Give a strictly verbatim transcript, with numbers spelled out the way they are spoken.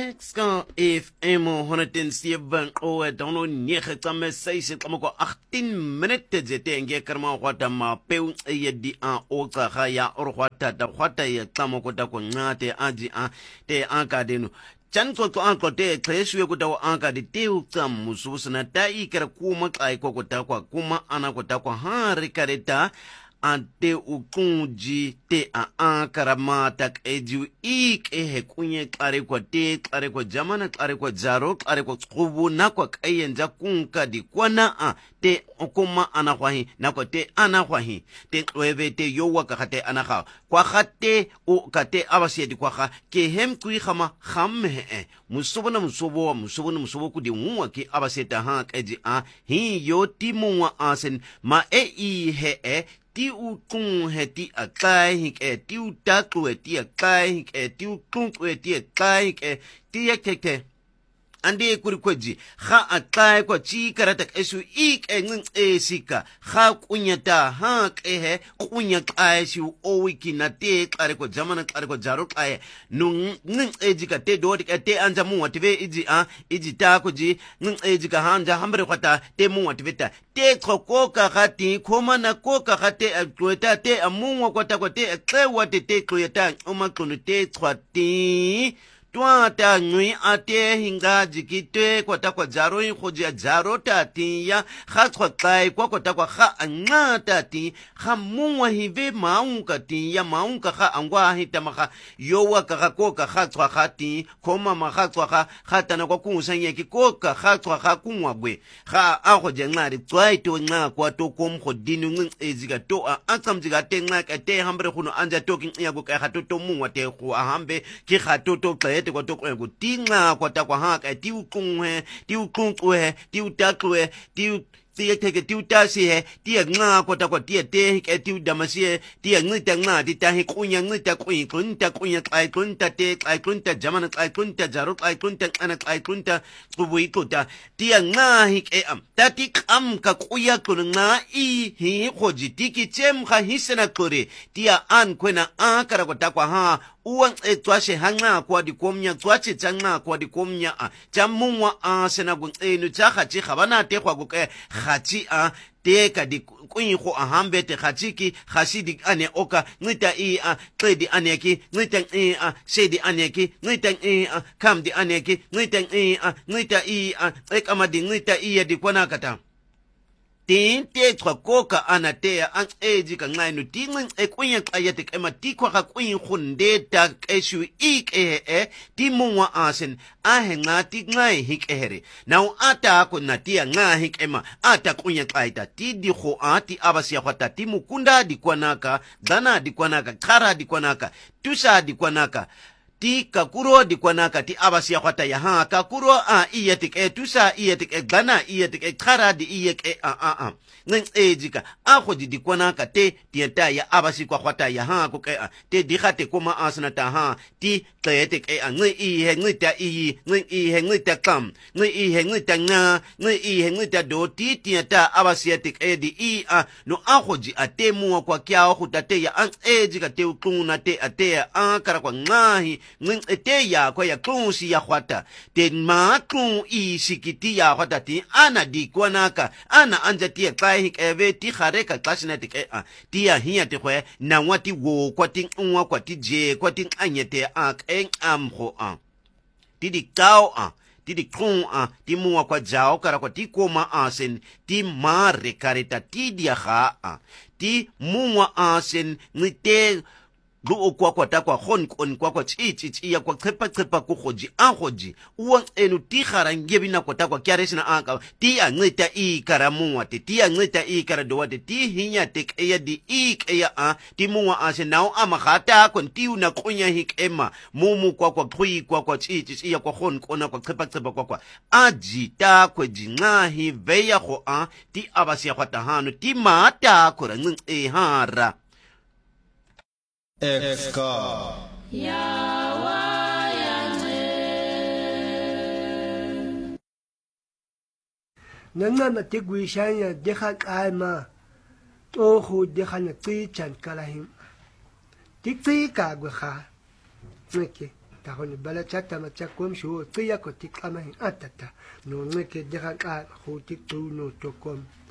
Ska F M honderdseven o dono nege tsa seis tsa ko achttien minute zete nge karma gwata ma peu ye di a o tsa ga ya o gwata da gwata ya tsa ko ta ko ngate aji a te aka deno chan ko ko anko te kleswe ko ta aka di te tsa musu na ta ikera kuma kai ko ko ta kwa kuma ana ko ta kwa ha rikareta ante ukunji te a ankaramata eju ik ehe kunye klare kwa te klare kwa jamana klare kwa zaro klare kwa tsubu na kwa kayenja kunka di kwa na a te okuma anakwahi na kwa te anakwahi te klweve te yowa kakate anakha kwa khate o kate abasiye di kwa kha ke hem kui khama khamme e musubo na musubo wa musubo na musubo ku di ngwa ki abasiye ta ha eji a hi yo ti muwa asen ma e i he e ti u kung he ti a kai hik e ti u taku e ti a kai hik e ti u kung e ti a kai hik e ti a keke ande kuri kwaji ha a kai kwa chi karatak esu ik e ngin e sika ha kunyata ha ke he kunya kai si o wiki na te kare kwa jamana kare kwa jaro kai no ngin e jika te do te te anja mu wative iji a iji ta ko ji ngin e jika hanja hambre kwata te mu wative ta te khoko ka khati khoma na ko ka khate a kweta te amu kwata kwa te kle wate te kweta o ma kunu te khwati twa ta ngui ate hinga jikite kwa ta kwa jaro in khojia jaro ta ti ya kha kwa kai kwa kwa ta kwa kha anga ta ti kha muwa hive maunga ti ya maunga kha angwa hita makha yowa ka kha ko ka kha tswa kha ti khoma ma kha tswa kha kha ta na kwa ku sanye ki ko ka kha tswa kha ku ngwa bwe kha a go je ngari tswa ito nga kwa to kom go dinu ng eziga to a atsam jiga te nga ka te hambre khuno anja to king ya go ka kha to to muwa te go a hambe ki kha to to te kwa to kwa tinga kwa ta kwa ha ka ti u kungwe ti u kungwe ti u takwe ti u ti teke ti u tasi he ti nga kwa ta kwa ti te ke ti u damasi ti ngita nga ti ta hi kunya ngita kuin kunta kunya kai kunta te kai kunta jamana kai kunta jaro kai kunta ana kai kunta kubui kuta ti nga hi ke am ta ti kam ka kuya kun nga i hi khoji ti ki chem kha hisena kore ti an kwena a kara kwa ta kwa ha uang e twashe hanga kwa di komnya twache changa kwa di komnya a chamungwa a sena gun e nu chaha chi khabana te kwa guke khachi a te ka di kuin kho a hambe te khachi ki khashi di ane oka ngita i a tredi ane ki ngita i a shedi ane ki ngita i a kam di ane ki ngita i a ngita i a e kama di ngita i di kwana kata tin te kwa koka ana te an eji ka ngai no tingin e kunya kaya te ema ti kwa ka kuin khunde ta eshu ik e e ti muwa asen a he nga ti ngai hik ehere now ata ko na ti nga hik ema ata kunya kaita ti di kho ati abasia kwata ti mukunda di kwanaka dana di kwanaka khara di kwanaka tusa di kwanaka ti kakuro di kwanaka ti abasia kwata ya ha kakuro a iyetik e tusa iyetik e gana iyetik e khara di iyek e a a a ngeng ejika a khodi di kwanaka te ti ta ya abasi kwa kwata ya ha ko ke a te di khate kuma asna ta ha ti teetik e a ngi i he ngi ta i ngi i he ngi ta kam ngi i he ngi ta nga ngi i he ngi ta do ti ti ta abasiatik e di i a no a khodi a te mu kwa kya o ta te ya an ejika te ukuna te a te a kara kwa ngahi ngin ete ya kwa ya kunsi ya khwata te ma kun i sikiti ya khwata ti ana di kwanaka ana anja ti kai hik eve ti khare ka klasina ti a ti ya hiya ti khwe na wati wo kwa ti nwa kwa ti je kwa ti anyete a eng am kho a ti di kao a ti di kun a ti muwa kwa jao kara kwa ti koma asen ti ma rekareta ti dia kha a ti muwa asen ngite lu kwa kwa ta kwa khon kon kwa kwa chi chi chi ya kwa khepa khepa ku khoji a khoji uang enu ti kharange bina kwa ta kwa kyaresina aka ti a ngita i karamuwa ti ti a ngita i karadowa ti ti hinya te ya di i ya a ti muwa a se nao ama khata kon ti una kunya hik ema mumu kwa kwa khui kwa kwa chi chi ya kwa khon kona kwa khepa khepa kwa kwa aji ta kwa jinga hi veya kho a ti abasia kwa tahano ti mata ko rang e hara Exka Yawa Yangwe Nanga matigwi shanya dekha kaima Tohu dekha na tsi chan kalahim Tik tsi ka gwe kha Nake tahon bala chata machakom shu tiya ko tikama hin atata no ngeke deka ka ho tik tu no tokom